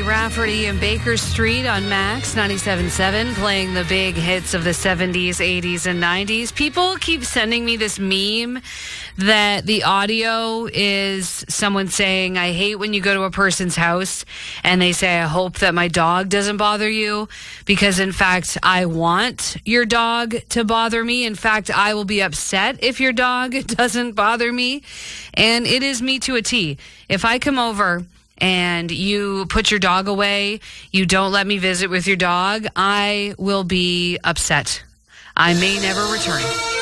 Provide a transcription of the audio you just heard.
Emily Rafferty and Baker Street on Max 97.7, playing the big hits of the 70s, 80s, and 90s. People keep sending me this meme that the audio is someone saying, I hate when you go to a person's house and they say, I hope that my dog doesn't bother you, because in fact, I want your dog to bother me. In fact, I will be upset if your dog doesn't bother me. And it is me to a T. If I come over and you put your dog away, you don't let me visit with your dog, I will be upset. I may never return.